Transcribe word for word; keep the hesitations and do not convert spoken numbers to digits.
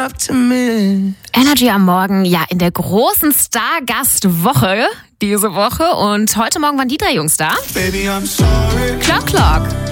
up to me. Energy am Morgen, ja, in der großen Stargastwoche diese Woche. Und heute Morgen waren die drei Jungs da. Baby, I'm sorry. Clock Clock.